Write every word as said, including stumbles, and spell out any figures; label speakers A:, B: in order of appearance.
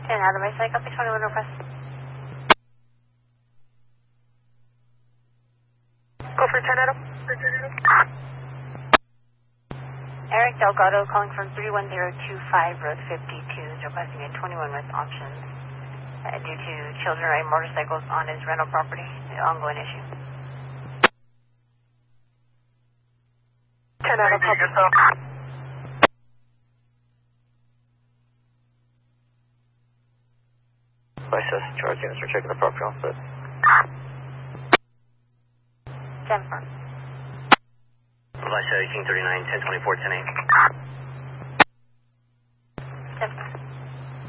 A: ten out of my side, copy twenty-one request.
B: Go for ten out of.
A: Eric Delgado calling from three one zero two five Road fifty-two is requesting a twenty-one with options uh, due to children riding motorcycles on his rental property, an ongoing issue.
B: ten out of public.
C: Vice Charge units are checking the property on foot.
A: Jennifer.
C: Vice eighteen thirty-nine, ten twenty-four, ten eight.